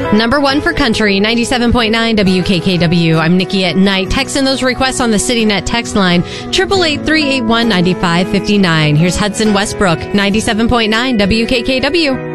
Number 1 for country, 97.9 WKKW. I'm Nikki at Night. Text in those requests on the CityNet text line, 888-381-9559. Here's Hudson Westbrook, 97.9 WKKW.